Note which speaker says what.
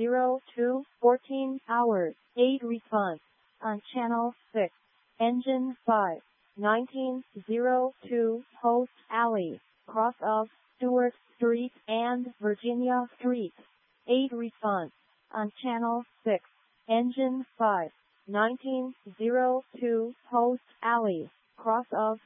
Speaker 1: 1902 14 hours 8 response on channel 6 engine 5 1902 Post Alley cross of Stewart Street and Virginia Street 8 response on channel 6 engine 5 1902 Post Alley cross of